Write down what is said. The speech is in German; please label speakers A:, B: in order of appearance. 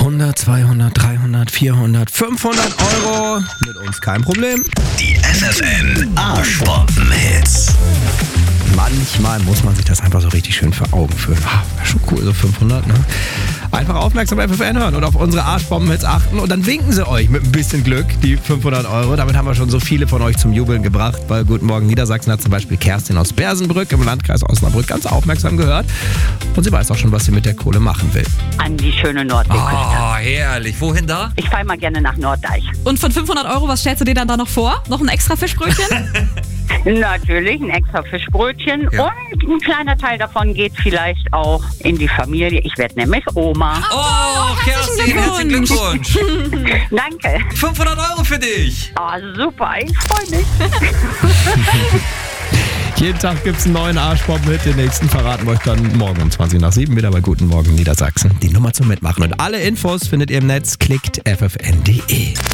A: 100, 200, 300, 400, 500 Euro. Mit uns kein Problem.
B: Die FFN Arschbomben-Hits.
A: Manchmal muss man sich das einfach so richtig schön vor Augen führen. Wäre schon cool, so 500, ne? Einfach aufmerksam FFN hören und auf unsere Arschbomben-Hits achten und dann winken sie euch mit ein bisschen Glück, die 500 Euro. Damit haben wir schon so viele von euch zum Jubeln gebracht. Bei Guten Morgen Niedersachsen hat zum Beispiel Kerstin aus Bersenbrück im Landkreis Osnabrück ganz aufmerksam gehört. Und sie weiß auch schon, was sie mit der Kohle machen will.
C: An die schöne Nordseeküste.
B: Oh, herrlich. Wohin da?
C: Ich fahre mal gerne nach Norddeich.
D: Und von 500 Euro, was stellst du dir dann da noch vor? Noch ein extra Fischbrötchen?
C: Natürlich ein extra Fischbrötchen
B: Ja.
C: und ein kleiner Teil davon geht vielleicht auch in die Familie. Ich werde nämlich Oma.
B: Oh, Kerstin, herzlichen Glückwunsch.
C: Danke.
B: 500 Euro für dich.
C: Oh, super, ich freue mich.
A: Jeden Tag gibt es einen neuen Arschbomben-Hit. Den nächsten verraten wir euch dann morgen um 20 nach 7 wieder bei Guten Morgen Niedersachsen. Die Nummer zum Mitmachen. Und alle Infos findet ihr im Netz. Klickt ffn.de.